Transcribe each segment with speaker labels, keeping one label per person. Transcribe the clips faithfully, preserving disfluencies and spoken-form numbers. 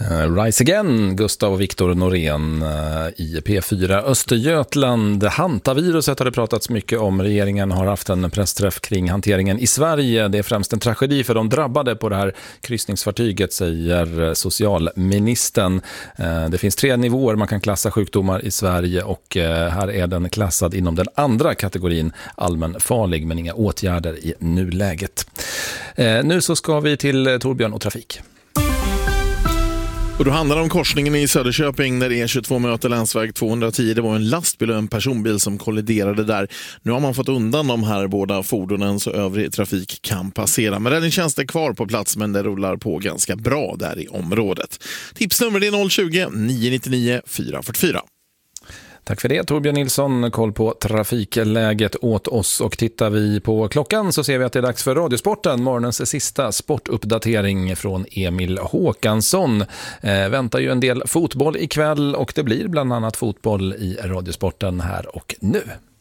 Speaker 1: Rise Again, Gustav och Viktor Norén i P fyra Östergötland. Hantaviruset har det pratats mycket om. Regeringen har haft en pressträff kring hanteringen i Sverige. Det är främst en tragedi för de drabbade på det här kryssningsfartyget, säger socialministern. Det finns tre nivåer man kan klassa sjukdomar i Sverige och här är den klassad inom den andra kategorin, allmänfarlig, men inga åtgärder i nuläget. Nu så ska vi till Torbjörn och trafik.
Speaker 2: Och då handlar det om korsningen i Söderköping där E tjugotvå möter länsväg tvåhundratio. Det var en lastbil och en personbil som kolliderade där. Nu har man fått undan de här båda fordonen så övrig trafik kan passera. Men räddningstjänst är kvar på plats, men det rullar på ganska bra där i området. Tipsnummer är noll tjugo, nio nio nio, fyra fyra fyra.
Speaker 1: Tack för det, Torbjörn Nilsson. Koll på trafikläget åt oss, och tittar vi på klockan så ser vi att det är dags för Radiosporten. Morgonens sista sportuppdatering från Emil Håkansson. Eh, väntar ju en del fotboll ikväll och det blir bland annat fotboll i Radiosporten här och nu.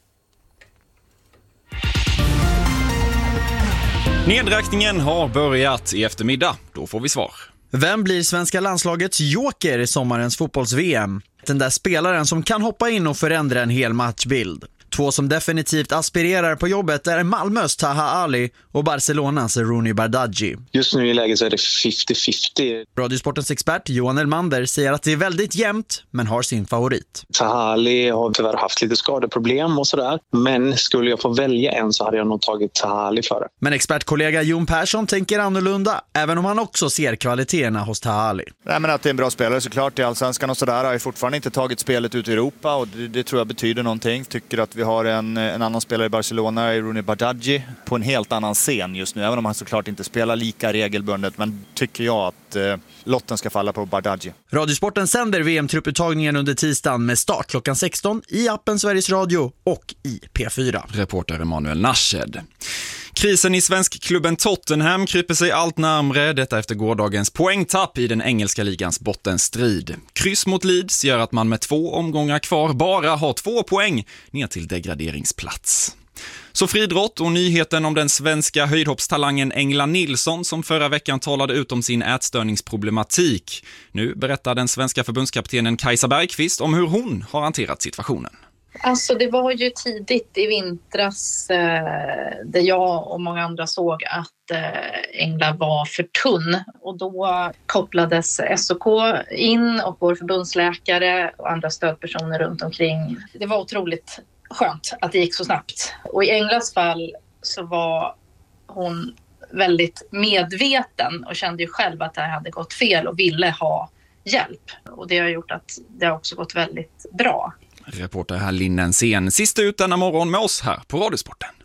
Speaker 3: Nedräkningen har börjat i eftermiddag. Då får vi svar.
Speaker 4: Vem blir svenska landslagets joker i sommarens fotbolls-V M? Den där spelaren som kan hoppa in och förändra en hel matchbild. Två som definitivt aspirerar på jobbet är Malmös Taha Ali och Barcelonas Rooney Bardghji.
Speaker 5: Just nu i läget så är det femtio femtio.
Speaker 4: Radiosportens expert Johan Elmander säger att det är väldigt jämnt, men har sin favorit.
Speaker 5: Taha Ali har tyvärr haft lite skadeproblem och sådär. Men skulle jag få välja en så hade jag nog tagit Taha Ali för det.
Speaker 4: Men expertkollega Jon Persson tänker annorlunda, även om han också ser kvaliteterna hos Taha Ali.
Speaker 6: Nej, men att det är en bra spelare såklart i Allsvenskan och sådär. Har ju fortfarande inte tagit spelet ut i Europa och det, det tror jag betyder någonting. Tycker att vi har en, en annan spelare i Barcelona, Rooney Bardghji, på en helt annan scen just nu. Även om han såklart inte spelar lika regelbundet, men tycker jag att eh, lotten ska falla på Bardghji.
Speaker 4: Radiosporten sänder V M-trupputtagningen under tisdagen med start klockan sexton i appen Sveriges Radio och i P fyra.
Speaker 3: Reporter Emanuel Nashed. Krisen i svenskklubben Tottenham kryper sig allt närmare, detta efter gårdagens poängtapp i den engelska ligans bottenstrid. Kryss mot Leeds gör att man med två omgångar kvar bara har två poäng ner till degraderingsplats. Så friidrott och nyheten om den svenska höjdhoppstalangen Engla Nilsson som förra veckan talade ut om sin ätstörningsproblematik. Nu berättar den svenska förbundskaptenen Kajsa Bergqvist om hur hon har hanterat situationen.
Speaker 7: Alltså det var ju tidigt i vintras eh, där jag och många andra såg att eh, Engla var för tunn. Och då kopplades S O K in och vår förbundsläkare och andra stödpersoner runt omkring. Det var otroligt skönt att det gick så snabbt. Och i Englas fall så var hon väldigt medveten och kände ju själv att det här hade gått fel och ville ha hjälp. Och det har gjort att det har också gått väldigt bra.
Speaker 3: Reporter här Linnen Sen. Sist ut denna morgon med oss här på Radiosporten.